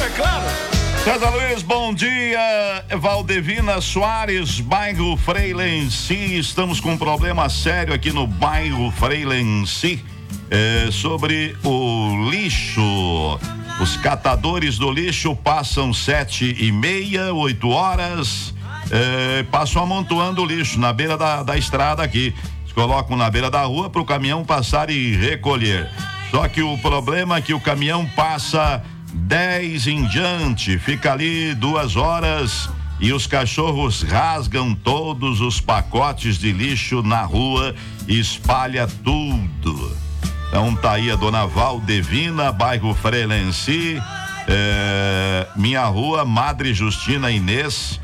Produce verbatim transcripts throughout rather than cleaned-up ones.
é claro. César Luiz, bom dia. Valdevina Soares, bairro Freirense. Estamos com um problema sério aqui no bairro Freirense, é, sobre o lixo. Os catadores do lixo passam sete e meia, oito horas, é, passam amontoando o lixo na beira da, da estrada aqui. Eles colocam na beira da rua para o caminhão passar e recolher. Só que o problema é que o caminhão passa dez em diante, fica ali duas horas e os cachorros rasgam todos os pacotes de lixo na rua e espalha tudo. Então tá aí a dona Valdevina, bairro Freirense, é, minha rua Madre Justina Inês,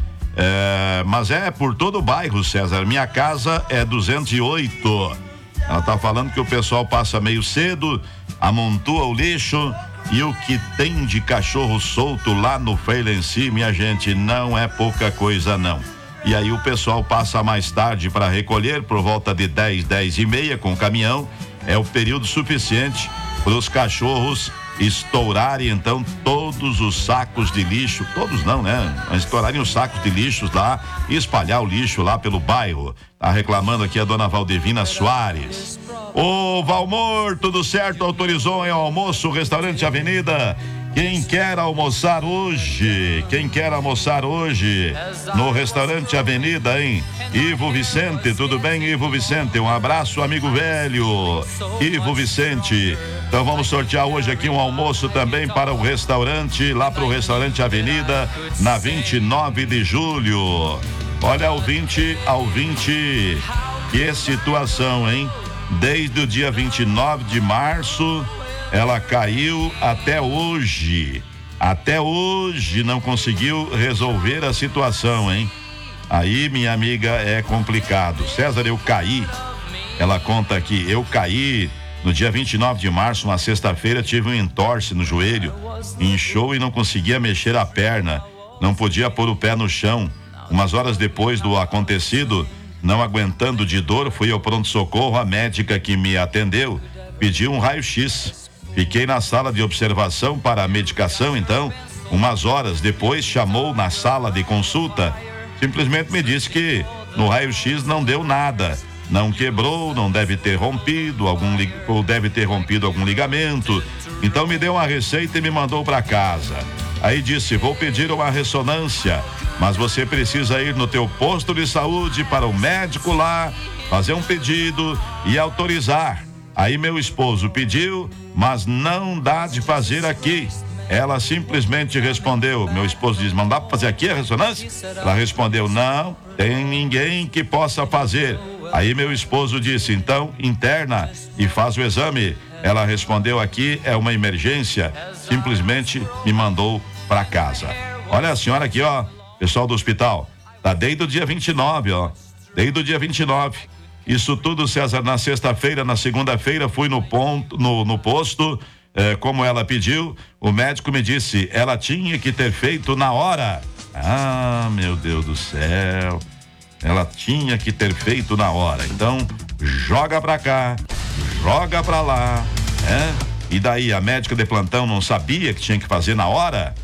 é, mas é por todo o bairro, César. Minha casa é duzentos e oito. Ela tá falando que o pessoal passa meio cedo, amontoa o lixo. E o que tem de cachorro solto lá no Freirense, minha gente, não é pouca coisa não. E aí o pessoal passa mais tarde para recolher, por volta de dez, dez e meia com o caminhão. É o período suficiente para os cachorros estourarem então todos os sacos de lixo, todos não, né? Mas estourarem os sacos de lixo lá e espalhar o lixo lá pelo bairro. Tá reclamando aqui a dona Valdevina Soares. Ô Valmor, tudo certo? Autorizou em almoço, restaurante Avenida. Quem quer almoçar hoje? Quem quer almoçar hoje no restaurante Avenida, hein? Ivo Vicente, tudo bem, Ivo Vicente? Um abraço, amigo velho. Ivo Vicente. Então vamos sortear hoje aqui um almoço também para o restaurante, lá para o restaurante Avenida, na vinte e nove de julho. Olha, ao vinte, ao vinte, que situação, hein? Desde o dia vinte e nove de março, ela caiu até hoje. Até hoje não conseguiu resolver a situação, hein? Aí, minha amiga, é complicado. César, eu caí. Ela conta aqui, eu caí no dia vinte e nove de março, na sexta-feira, tive um entorse no joelho, inchou e não conseguia mexer a perna, não podia pôr o pé no chão. Umas horas depois do acontecido, não aguentando de dor, fui ao pronto-socorro. A médica que me atendeu pediu um raio-x. Fiquei na sala de observação para a medicação, então, umas horas depois, chamou na sala de consulta. Simplesmente me disse que no raio-x não deu nada. Não quebrou, não deve ter rompido algum ou deve ter rompido algum ligamento. Então me deu uma receita e me mandou para casa. Aí disse, vou pedir uma ressonância, mas você precisa ir no teu posto de saúde para o médico lá, fazer um pedido e autorizar. Aí meu esposo pediu, mas não dá de fazer aqui. Ela simplesmente respondeu, meu esposo diz, não dá para fazer aqui a ressonância? Ela respondeu, não, tem ninguém que possa fazer. Aí meu esposo disse, então interna e faz o exame. Ela respondeu, aqui é uma emergência, simplesmente me mandou para casa. Olha a senhora aqui, ó, pessoal do hospital, tá desde o dia vinte e nove, ó, desde o dia vinte e nove. Isso tudo, César, na sexta-feira, na segunda-feira fui no ponto, no, no posto, eh, como ela pediu, o médico me disse, ela tinha que ter feito na hora. Ah, meu Deus do céu, ela tinha que ter feito na hora. Então, joga pra cá, joga pra lá, né? E daí, a médica de plantão não sabia que tinha que fazer na hora?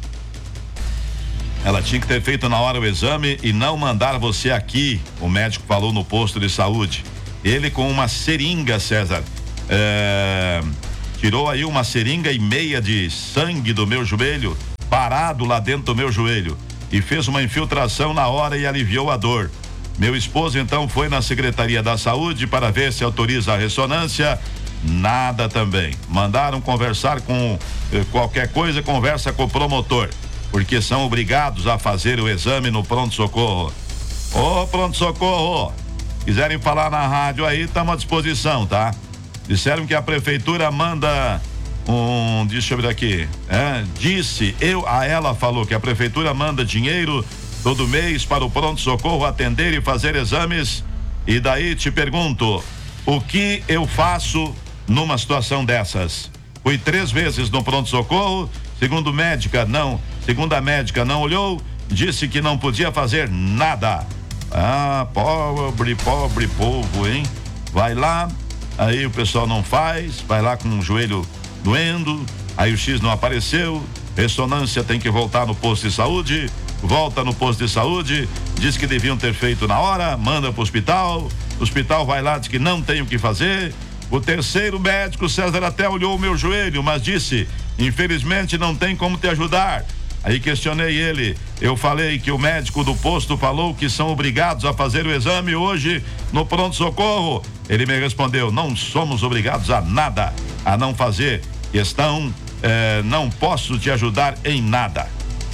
Ela tinha que ter feito na hora o exame e não mandar você aqui, o médico falou no posto de saúde. Ele com uma seringa, César, é, tirou aí uma seringa e meia de sangue do meu joelho, parado lá dentro do meu joelho, e fez uma infiltração na hora e aliviou a dor. Meu esposo então foi na Secretaria da Saúde para ver se autoriza a ressonância. Nada também. Mandaram conversar com eh, qualquer coisa, conversa com o promotor, porque são obrigados a fazer o exame no pronto-socorro. Ô, pronto-socorro, quiserem falar na rádio aí, estamos à disposição, tá? Disseram que a prefeitura manda um, deixa eu ver aqui, é, disse, eu, a ela falou que a prefeitura manda dinheiro todo mês para o pronto-socorro atender e fazer exames. E daí te pergunto, o que eu faço numa situação dessas? Fui três vezes no pronto-socorro, segundo médica, não, segundo a médica não olhou, disse que não podia fazer nada. Ah, pobre, pobre povo, hein? Vai lá, aí o pessoal não faz, vai lá com o joelho doendo, aí o X não apareceu, Ressonância tem que voltar no posto de saúde, volta no posto de saúde, diz que deviam ter feito na hora, manda pro hospital, o hospital vai lá, diz que não tem o que fazer. O terceiro médico, César, até olhou o meu joelho, mas disse, infelizmente não tem como te ajudar. Aí questionei ele, eu falei que o médico do posto falou que são obrigados a fazer o exame hoje no pronto-socorro. Ele me respondeu, não somos obrigados a nada, a não fazer. Questão, eh, não posso te ajudar em nada.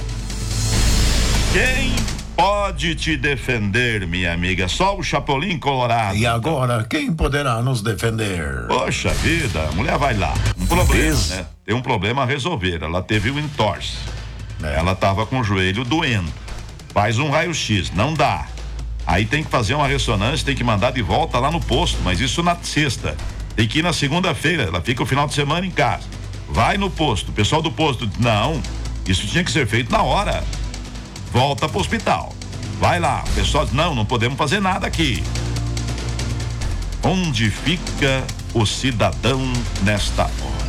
Quem pode te defender, minha amiga? Só o Chapolin Colorado. E agora, quem poderá nos defender? Poxa vida, a mulher vai lá. Um problema, Des... né? Tem um problema a resolver. Ela teve um entorse. É. Ela tava com o joelho doendo. Faz um raio-x, não dá. Aí tem que fazer uma ressonância, tem que mandar de volta lá no posto, mas isso na sexta. Tem que ir na segunda-feira, ela fica o final de semana em casa. Vai no posto, o pessoal do posto diz, não, isso tinha que ser feito na hora. Volta pro hospital. Vai lá, o pessoal diz, não, não podemos fazer nada aqui. Onde fica o cidadão nesta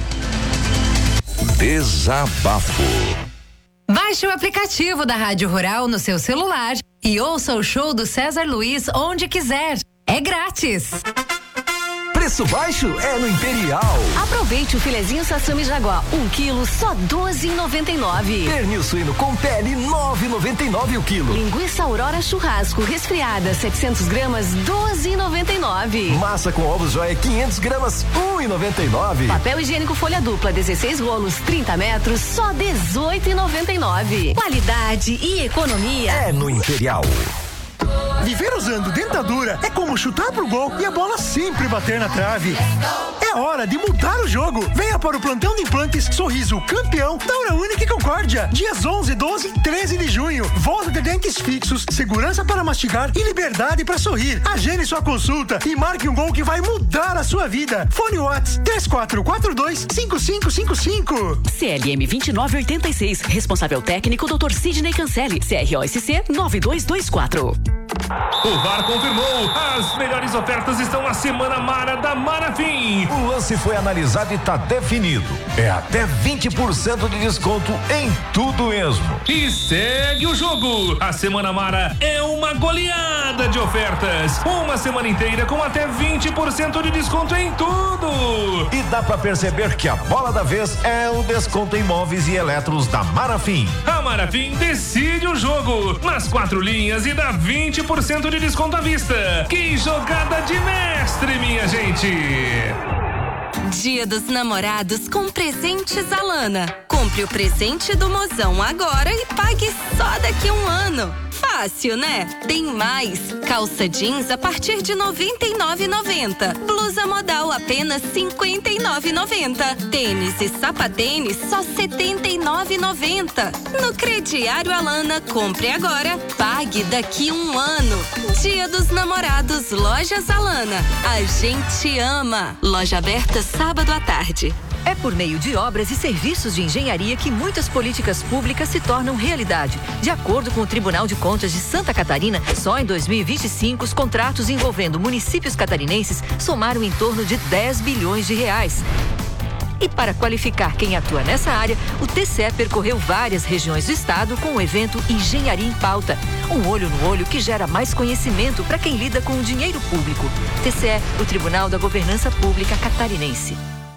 hora? Desabafo. Baixe o aplicativo da Rádio Rural no seu celular e ouça o show do César Luiz onde quiser. É grátis. Preço baixo é no Imperial. Aproveite o filezinho Sassami Jaguar, um quilo, só doze e noventa e nove. Pernil suíno com pele, nove e noventa e nove o quilo. Linguiça Aurora Churrasco resfriada, setecentos gramas, doze e noventa e nove. Massa com ovos Joia, quinhentos gramas, um e noventa e nove. Papel higiênico folha dupla, dezesseis rolos, trinta metros, só dezoito e noventa e nove. Qualidade e economia é no Imperial. Viver usando dentadura é como chutar pro gol e a bola sempre bater na trave. É hora de mudar o jogo. Venha para o plantão de implantes Sorriso Campeão da Hora Única e Concórdia. Dias onze, doze e treze de junho. Volta de dentes fixos, segurança para mastigar e liberdade para sorrir. Agende sua consulta e marque um gol que vai mudar a sua vida. Fone Whats três quatro quatro dois, cinco cinco cinco cinco. C L M vinte e nove oitenta e seis. Responsável técnico doutor Sidney Cancelli. C R O S C nove dois dois quatro. O V A R confirmou, as melhores ofertas estão na Semana Mara da Marafim. O lance foi analisado e está definido. É até vinte por cento de desconto em tudo mesmo. E segue o jogo. A Semana Mara é uma goleada de ofertas. Uma semana inteira com até vinte por cento de desconto em tudo. E dá pra perceber que a bola da vez é o desconto em móveis e eletros da Marafim. A Marafim decide o jogo nas quatro linhas e dá vinte por cento de desconto à vista. Que jogada de mestre, minha gente! Dia dos Namorados com presentes Alana. Compre o presente do mozão agora e pague só daqui a um ano. Fácil, né? Tem mais. Calça jeans a partir de noventa e nove reais e noventa centavos. Blusa modal apenas cinquenta e nove reais e noventa centavos. Tênis e sapatênis só setenta e nove reais e noventa centavos. No crediário Alana, compre agora, pague daqui a um ano. Dia dos Namorados, Lojas Alana. A gente ama. Loja aberta sábado à tarde. É por meio de obras e serviços de engenharia que muitas políticas públicas se tornam realidade. De acordo com o Tribunal de Contas de Santa Catarina, só em dois mil e vinte e cinco os contratos envolvendo municípios catarinenses somaram em torno de dez bilhões de reais. E para qualificar quem atua nessa área, o T C E percorreu várias regiões do estado com o evento Engenharia em Pauta. Um olho no olho que gera mais conhecimento para quem lida com o dinheiro público. T C E, o Tribunal da Governança Pública Catarinense.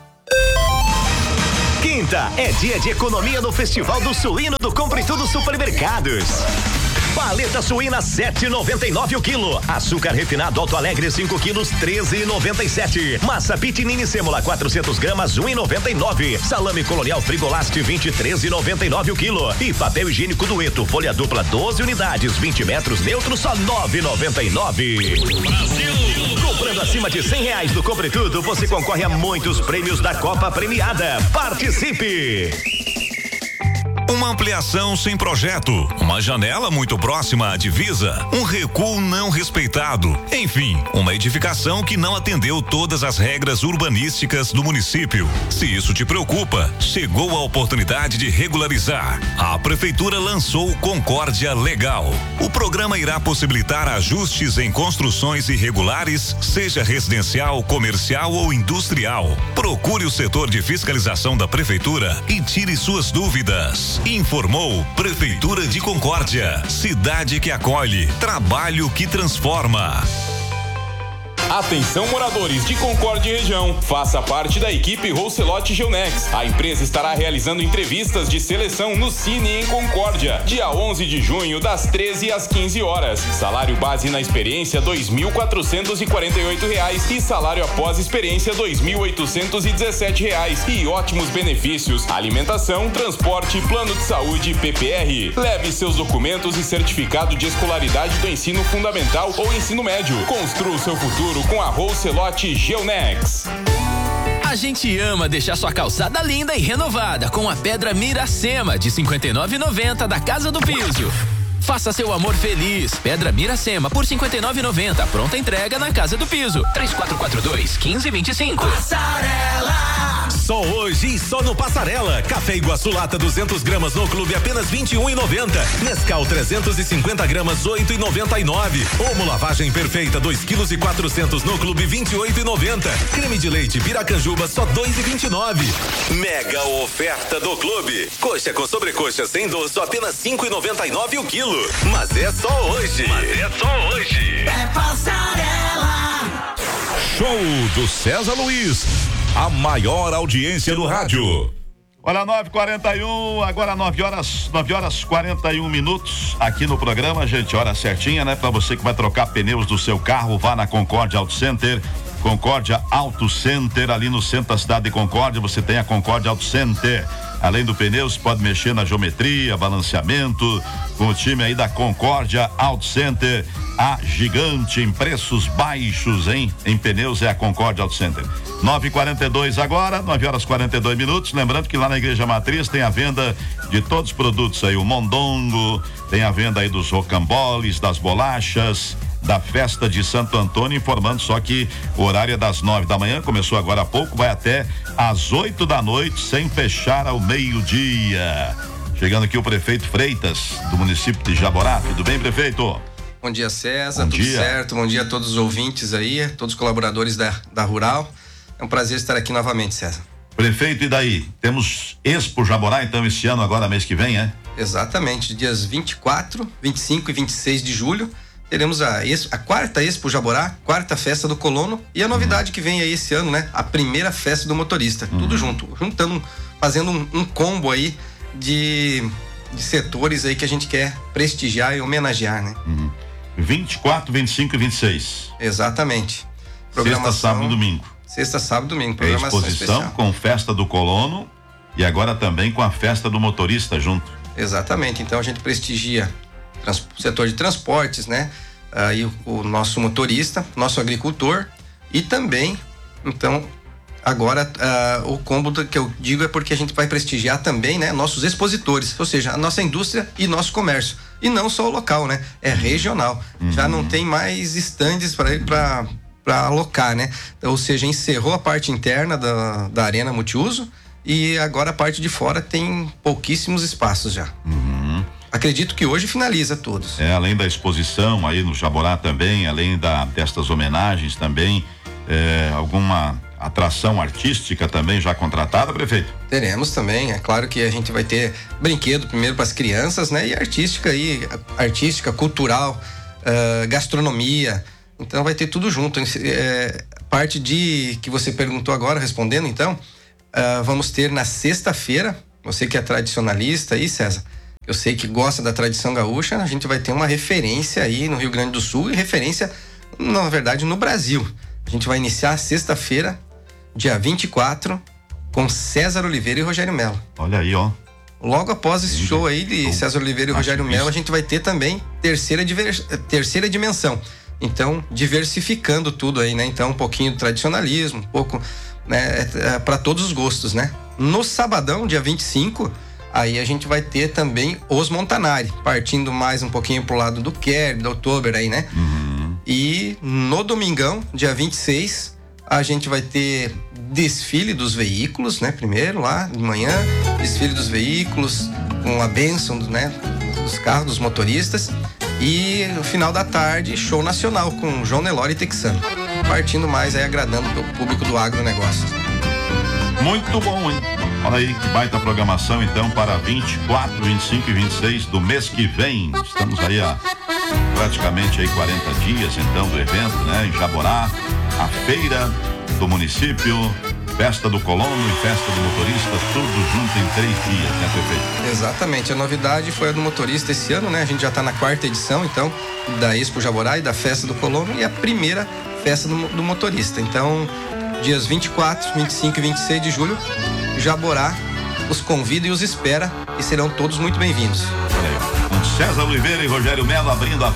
Quinta é dia de economia no Festival do Suíno do Compre Tudo Supermercados. Paleta suína sete e noventa e nove o quilo. Açúcar refinado Alto Alegre cinco quilos treze e noventa e sete. Massa Pitinini Sêmola quatrocentos gramas um e noventa e nove. Salame Colonial Frigolast vinte e três e noventa e nove o quilo. E papel higiênico Dueto folha dupla doze unidades vinte metros neutro só nove e noventa e nove. Brasil! Comprando acima de cem reais do Compre Tudo você concorre a muitos prêmios da Copa Premiada. Participe! Uma ampliação sem projeto, uma janela muito próxima à divisa, um recuo não respeitado, enfim, uma edificação que não atendeu todas as regras urbanísticas do município. Se isso te preocupa, chegou a oportunidade de regularizar. A prefeitura lançou o Concórdia Legal. O programa irá possibilitar ajustes em construções irregulares, seja residencial, comercial ou industrial. Procure o setor de fiscalização da prefeitura e tire suas dúvidas. Informou Prefeitura de Concórdia, cidade que acolhe, trabalho que transforma. Atenção, moradores de Concórdia e região, faça parte da equipe Rousselotti Geonex. A empresa estará realizando entrevistas de seleção no Cine em Concórdia, dia onze de junho, das treze às quinze horas. Salário base na experiência dois mil quatrocentos e quarenta e oito reais e salário após experiência dois mil oitocentos e dezessete reais e ótimos benefícios: alimentação, transporte, plano de saúde, P P R. Leve seus documentos e certificado de escolaridade do ensino fundamental ou ensino médio. Construa o seu futuro com a Rousselotti Geonex. A gente ama deixar sua calçada linda e renovada com a pedra Miracema de cinquenta e nove reais e noventa centavos da Casa do Piso. Faça seu amor feliz. Pedra Miracema por cinquenta e nove reais e noventa centavos. Pronta entrega na Casa do Piso. três quatro quatro dois, um cinco dois cinco. Passarela. Só hoje e só no Passarela. Café Iguaçu Lata duzentas gramas no clube apenas vinte e um reais e noventa centavos. Nescau trezentas e cinquenta gramas oito reais e noventa e nove centavos. Omo lavagem perfeita dois quilos e quatrocentos no clube vinte e oito reais e noventa centavos. Creme de leite Piracanjuba só dois reais e vinte e nove centavos. Mega oferta do clube. Coxa com sobrecoxa sem dorso apenas cinco reais e noventa e nove centavos o quilo. Mas é só hoje. Mas é só hoje. É Passarela. Show do César Luiz. A maior audiência do rádio. Olha, nove e quarenta e um, agora nove horas, nove horas quarenta e um minutos aqui no programa, gente, hora certinha, né? Para você que vai trocar pneus do seu carro, vá na Concórdia Auto Center. Concórdia Auto Center, ali no centro da cidade de Concórdia, você tem a Concórdia Auto Center. Além do pneu, você pode mexer na geometria, balanceamento, com o time aí da Concórdia Auto Center, a gigante em preços baixos, hein? Em pneus é a Concórdia Auto Center. nove e quarenta e dois agora, nove horas e quarenta e dois minutos. Lembrando que lá na Igreja Matriz tem a venda de todos os produtos aí, o mondongo, tem a venda aí dos rocamboles, das bolachas, da festa de Santo Antônio, informando só que o horário é das nove da manhã, começou agora há pouco, vai até às oito da noite, sem fechar ao meio-dia. Chegando aqui o prefeito Freitas, do município de Jaborá. Tudo bem, prefeito? Bom dia, César, Bom tudo dia. certo? Bom dia a todos os ouvintes aí, todos os colaboradores da, da Rural. É um prazer estar aqui novamente, César. Prefeito, e daí? Temos Expo Jaborá, então, esse ano, agora, mês que vem, é? Exatamente, dias vinte e quatro, vinte e cinco e vinte e seis de julho, teremos a, a quarta Expo Jaborá, quarta festa do colono e a novidade uhum. que vem aí esse ano, né? A primeira festa do motorista, uhum. tudo junto, juntando, fazendo um, um combo aí de, de setores aí que a gente quer prestigiar e homenagear, né? Uhum. vinte e quatro, vinte e cinco e vinte e seis. Exatamente. Sexta, sábado e domingo. Sexta, sábado e domingo, programação é exposição especial. Com festa do colono e agora também com a festa do motorista junto. Exatamente, então a gente prestigia trans, o setor de transportes, né? Aí o, o nosso motorista, nosso agricultor e também, então, agora uh, o combo do, que eu digo é porque a gente vai prestigiar também, né? Nossos expositores, ou seja, a nossa indústria e nosso comércio. E não só o local, né? É regional. Uhum. Já não tem mais estandes para para para alocar, né? Ou seja, encerrou a parte interna da, da arena multiuso e agora a parte de fora tem pouquíssimos espaços já. Uhum. Acredito que hoje finaliza todos. É, além da exposição aí no Jaborá também, além da, destas homenagens também, é, alguma atração artística também já contratada, prefeito? Teremos também, é claro que a gente vai ter brinquedo primeiro para as crianças, né? E artística aí, artística, cultural, uh, gastronomia, então vai ter tudo junto. É, parte de que você perguntou agora, respondendo então, uh, vamos ter na sexta-feira, você que é tradicionalista aí, César, eu sei que gosta da tradição gaúcha, a gente vai ter uma referência aí no Rio Grande do Sul e referência, na verdade, no Brasil. A gente vai iniciar sexta-feira, dia vinte e quatro, com César Oliveira e Rogério Melo. Olha aí, ó. Logo após esse show aí de show. César Oliveira e Rogério Melo, a gente vai ter também terceira, diver... terceira dimensão. Então, diversificando tudo aí, né? Então, um pouquinho do tradicionalismo, um pouco, né? É, é, para todos os gostos, né? No sabadão, dia vinte e cinco, aí a gente vai ter também os Montanari, partindo mais um pouquinho pro lado do Quer, do Oktober aí, né? Uhum. E no domingão, dia vinte e seis, a gente vai ter desfile dos veículos, né? Primeiro lá de manhã, desfile dos veículos, com a bênção, né? Dos carros, dos motoristas. E no final da tarde, show nacional com João Nelore e Texano. Partindo mais aí, agradando o público do agronegócio. Muito bom, hein? Olha aí, que baita programação então para vinte e quatro, vinte e cinco e vinte e seis do mês que vem. Estamos aí há praticamente aí quarenta dias então do evento, né? Em Jaborá, a feira do município, festa do colono e festa do motorista, tudo junto em três dias, né, prefeito? Exatamente, a novidade foi a do motorista esse ano, né? A gente já está na quarta edição, então, da Expo Jaborá e da festa do colono e a primeira festa do, do motorista. Então, dias vinte e quatro, vinte e cinco e vinte e seis de julho, Jaborá os convida e os espera e serão todos muito bem-vindos. Com César Oliveira e Rogério Melo abrindo a